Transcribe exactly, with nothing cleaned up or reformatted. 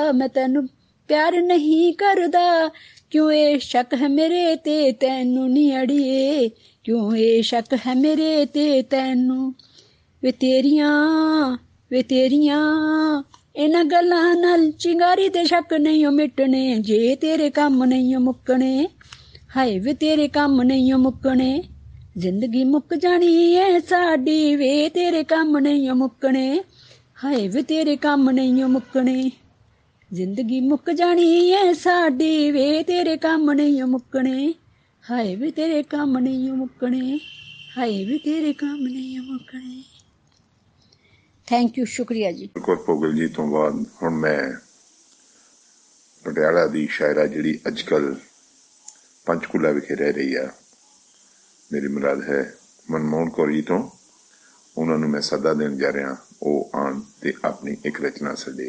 मैं तैनू प्यार नहीं करदा क्यों ए शक है मेरे ते तैनू नी अड़िए क्यों ए शक है मेरे ते तैनू वे तेरियां वे तेरियां इन्हां गल्लां नाल चिंगारी ते शक नहीं ओ मिटने जे तेरे कम नहीं ओ मुक्कने हाय वे तेरे कम नहीं ओ मुक्कने जिंदगी मुक जानी है साडी वे तेरे कम नहीं ओ मुक्कने हाय वे तेरे कम नहीं ओ मुक्कने जिंदगी मुक जानी है साडी वे तेरे कम नहीं ओ मुक्कने हाय वे तेरे कम नहीं ओ मुक्कने हाय वे तेरे कम नहीं ओ मुक्कने। थैंक यू, शुक्रिया जी। कौर भोगल जी तो बाद हुण मैं पटियाला दी शायरा जिहड़ी अजकल पंचकूला विखे रह रही है, मेरी मुराद है मनमोहन कौर जी तो उन्होंने मैं सदा देन जा रहा, वो आन ते अपनी एक रचना छड्डे।